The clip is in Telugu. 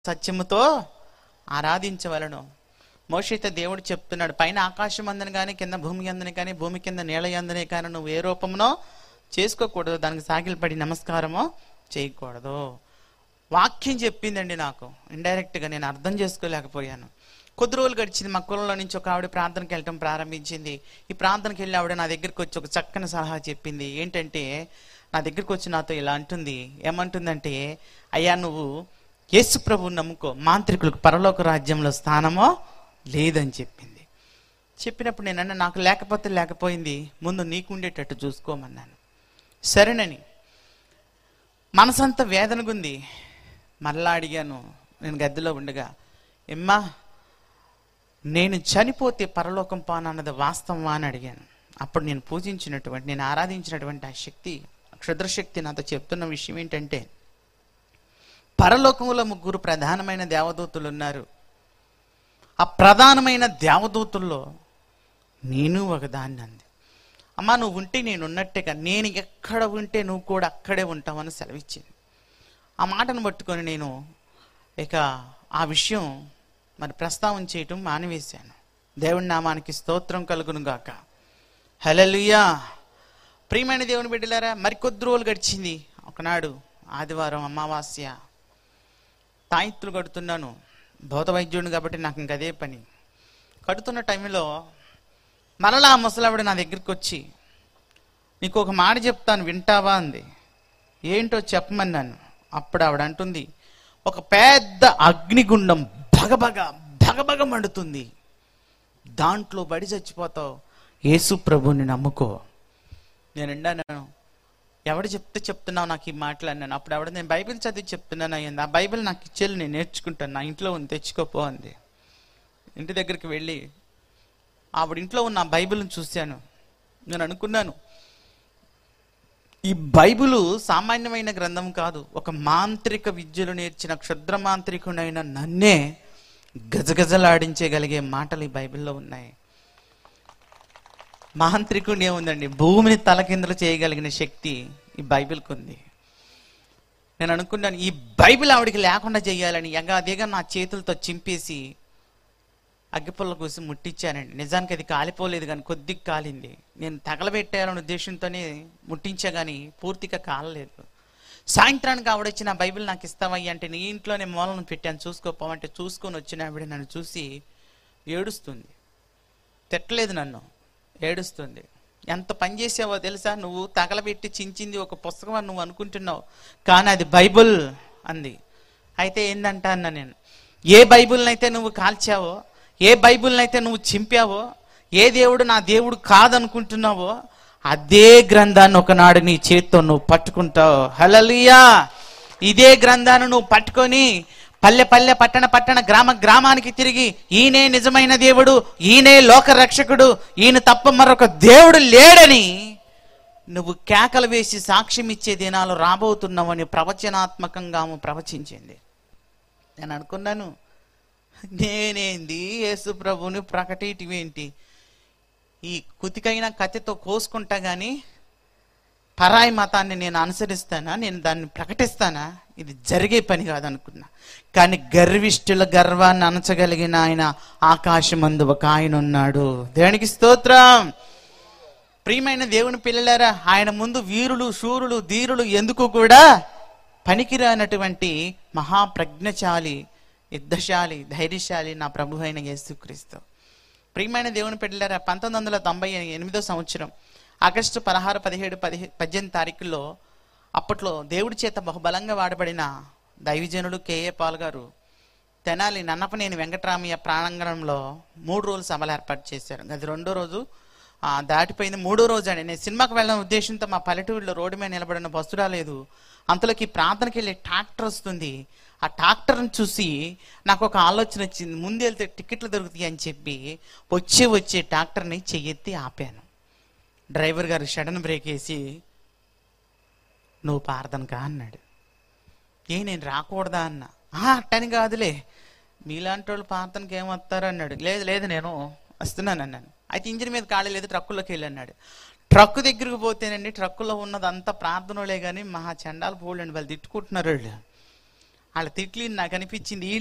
సత్యముతో ఆరాధించవలను. మోషేతో దేవుడు చెప్తున్నాడు, పైన ఆకాశం అందని కానీ, కింద భూమి అందని కానీ, భూమి కింద నీళ్ళ అందనే కానీ నువ్వు ఏ రూపంలో చేసుకోకూడదు, దానికి సాగిలపడి నమస్కారమో చేయకూడదు. వాక్యం చెప్పిందండి నాకు. ఇండైరెక్ట్గా నేను అర్థం చేసుకోలేకపోయాను. కొద్ది రోజులు గడిచింది. మా కులంలో నుంచి ఒక ఆవిడ ప్రార్థనకి వెళ్ళటం ప్రారంభించింది. ఈ ప్రార్థనకి వెళ్ళి ఆవిడ నా దగ్గరికి వచ్చి ఒక చక్కని సలహా చెప్పింది. ఏంటంటే, నా దగ్గరికి వచ్చి నాతో ఇలా అంటుంది. ఏమంటుందంటే, అయ్యా నువ్వు యేసు ప్రభువుని నమ్ముకో, మాంత్రికులకు పరలోక రాజ్యంలో స్థానమో లేదని చెప్పింది. చెప్పినప్పుడు నేనన్నా, నాకు లేకపోతే లేకపోయింది, ముందు నీకుండేటట్టు చూసుకోమన్నాను. సరేనని మనసంతా వేదనగుంది. మరలా అడిగాను నేను గద్దెలో ఉండగా, ఎమ్మా నేను చనిపోతే పరలోకం పానన్నది వాస్తవమా అని అడిగాను. అప్పుడు నేను పూజించినటువంటి, నేను ఆరాధించినటువంటి ఆ శక్తి, క్షుద్రశక్తి నాతో చెప్తున్న విషయం ఏంటంటే, పరలోకంలో 3 ప్రధానమైన దేవదూతలు ఉన్నారు. ఆ ప్రధానమైన దేవదూతల్లో నేను ఒకదాన్ని అంది. అమ్మా నువ్వు ఉంటే నేను ఉన్నట్టేగా, నేను ఎక్కడ ఉంటే నువ్వు కూడా అక్కడే ఉంటావని సెలవిచ్చింది. ఆ మాటను పట్టుకొని నేను ఇక ఆ విషయం మరి ప్రస్తావన చేయటం మానివేశాను. దేవుని నామానికి స్తోత్రం కలుగును గాక. హల్లెలూయా. ప్రియమైన దేవుని బిడ్డలారా, మరికొద్ది రోజులు గడిచింది. ఒకనాడు ఆదివారం అమావాస్య, తాయిత్తులు కడుతున్నాను. భౌత వైద్యుడిని కాబట్టి నాకు ఇంక అదే పని. కడుతున్న టైంలో మరలా ఆ ముసలావిడ నా దగ్గరికి వచ్చి, నీకు ఒక మాట చెప్తాను వింటావా అంది. ఏంటో చెప్పమన్నాను. అప్పుడు ఆవిడ అంటుంది, ఒక పెద్ద అగ్నిగుండం భగభగ భగభగ మండుతుంది, దాంట్లో పడి చచ్చిపోతావు, యేసు ప్రభుని నమ్ముకో. నేను అన్నాను, ఎవడు చెప్తే చెప్తున్నావు నాకు ఈ మాటలు అన్నాను. అప్పుడు ఆవిడ, నేను బైబిల్ చదివి చెప్తున్నాను అయ్యింది. ఆ బైబిల్ నాకు ఇచ్చేది, నేను నేర్చుకుంటాను, నా ఇంట్లో ఉంది, తెచ్చుకోపో అంది. ఇంటి దగ్గరికి వెళ్ళి ఆవిడ ఇంట్లో ఉన్న ఆ బైబిల్ని చూశాను. నేను అనుకున్నాను, ఈ బైబిలు సామాన్యమైన గ్రంథం కాదు. ఒక మాంత్రిక విద్యలు నేర్చిన క్షుద్ర మాంత్రికుడైన నన్నే గజగజలాడించగలిగే మాటలు ఈ బైబిల్లో ఉన్నాయి. మాంత్రికుడు ఏముందండి, భూమిని తలకిందులు చేయగలిగిన శక్తి ఈ బైబిల్కి ఉంది. నేను అనుకున్నాను, ఈ బైబిల్ ఆవిడికి లేకుండా చేయాలని ఎగాదిగా నా చేతులతో చింపేసి అగ్గిపుల్ల కూసి ముట్టించానండి. నిజానికి అది కాలిపోలేదు, కానీ కొద్దిగా కాలింది. నేను తగలబెట్టాలనే ఉద్దేశంతోనే ముట్టించా, కానీ పూర్తిగా కాలలేదు. సాయంత్రానికి ఆవిడొచ్చి, నా బైబిల్ నాకు ఇస్తావయ్య అంటే, నీ ఇంట్లోనే మూలను పెట్టాను చూసుకోపోమంటే చూసుకొని వచ్చిన ఆవిడ నన్ను చూసి ఏడుస్తుంది. తిట్టలేదు నన్ను, ఏడుస్తుంది. ఎంత పని చేసావో తెలుసా, నువ్వు తగలబెట్టి చించింది ఒక పుస్తకం అని నువ్వు అనుకుంటున్నావు, కానీ అది బైబిల్ అంది. అయితే ఏందంట అన్న నేను, ఏ బైబిల్నైతే నువ్వు కాల్చావో, ఏ బైబిల్నైతే నువ్వు చింపావో, ఏ దేవుడు నా దేవుడు కాదనుకుంటున్నావో, అదే గ్రంథాన్ని ఒకనాడు నీ చేత్తో నువ్వు పట్టుకుంటావు. హల్లెలూయా. ఇదే గ్రంథాన్ని నువ్వు పట్టుకొని పల్లె పల్లె, పట్టణ పట్టణ, గ్రామ గ్రామానికి తిరిగి, ఈయనే నిజమైన దేవుడు, ఈయనే లోక రక్షకుడు, ఈయన తప్ప మరొక దేవుడు లేడని నువ్వు కేకలు వేసి సాక్ష్యం ఇచ్చే దినాలు రాబోతున్నావని ప్రవచనాత్మకంగా ప్రవచించింది. నేను అనుకున్నాను, నేనేంది యేసు ప్రభువుని ప్రకటించేంటి, ఈ కుతికైన కత్తితో కోసుకుంటా కానీ పరాయి మతాన్ని నేను అనుసరిస్తానా, నేను దాన్ని ప్రకటిస్తానా? ఇది జరిగే పని కాదనుకున్నా. కానీ గర్విష్ఠుల గర్వాన్ని అణచగలిగిన ఆయన ఆకాశమందు ఒక ఆయన ఉన్నాడు. దేవునికి స్తోత్రం. ప్రియమైన దేవుని పిల్లలారా, ఆయన ముందు వీరులు, శూరులు, ధీరులు ఎందుకు కూడా పనికిరానటువంటి మహాప్రజ్ఞశాలి, యుద్ధశాలి, ధైర్యశాలి నా ప్రభు అయిన యేసుక్రీస్తు. ప్రియమైన దేవుని పిల్లలారా, 1998 సంవత్సరం ఆగస్టు 16, 17, 18 తారీఖుల్లో అప్పట్లో దేవుడి చేత బహుబలంగా వాడబడిన దైవజనుడు కేఏ పాల్ గారు తెనాలి నన్నపనేని వెంకటరామయ్య ప్రాంగణంలో 3 రోజులు సభలు ఏర్పాటు చేశారు. అది 2వ రోజు దాటిపోయింది. 3వ రోజు అండి. నేను సినిమాకి వెళ్ళిన ఉద్దేశంతో మా పల్లెటూరులో రోడ్డు మీద నిలబడిన బస్సు రాలేదు. అంతలోకి ప్రార్థనకి వెళ్ళి ట్రాక్టర్ వస్తుంది. ఆ ట్రాక్టర్ని చూసి నాకు ఒక ఆలోచన వచ్చింది, ముందు వెళ్తే టికెట్లు దొరుకుతాయి అని చెప్పి వచ్చే ట్రాక్టర్ని చెయ్యెత్తి ఆపాను. డ్రైవర్ గారు సడన్ బ్రేక్ వేసి, నువ్వు ప్రార్థనకా అన్నాడు. నేను రాకూడదా అన్నా. అట్టని కాదులే, మీలాంటి వాళ్ళు ప్రార్థనకి ఏమొస్తారు అన్నాడు. లేదు నేను వస్తున్నాను అన్నాను. అయితే ఇంజిన్ మీద ఖాళీ లేదు, ట్రక్కులోకి వెళ్ళి అన్నాడు. ట్రక్కు దగ్గరికి పోతేనండి, ట్రక్కులో ఉన్నదంతా ప్రార్థనలే కానీ మహా చండాలు పోలేండి, వాళ్ళు తిట్టుకుంటున్నారు వాళ్ళు. వాళ్ళ తిట్లు నాకు అనిపించింది